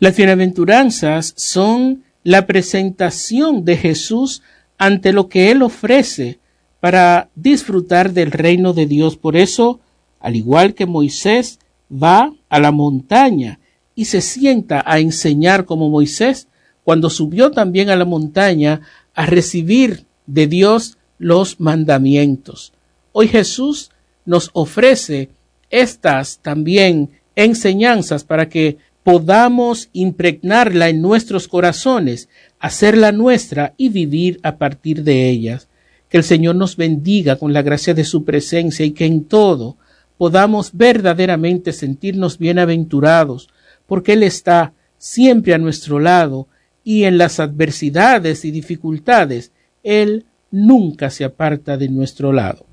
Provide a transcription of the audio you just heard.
Las bienaventuranzas son la presentación de Jesús ante lo que Él ofrece para disfrutar del reino de Dios. Por eso, al igual que Moisés va a la montaña y se sienta a enseñar como Moisés, cuando subió también a la montaña a recibir de Dios los mandamientos. Hoy Jesús nos ofrece estas también enseñanzas para que podamos impregnarla en nuestros corazones, hacerla nuestra y vivir a partir de ellas. Que el Señor nos bendiga con la gracia de su presencia y que en todo podamos verdaderamente sentirnos bienaventurados, porque Él está siempre a nuestro lado y en las adversidades y dificultades Él nunca se aparta de nuestro lado.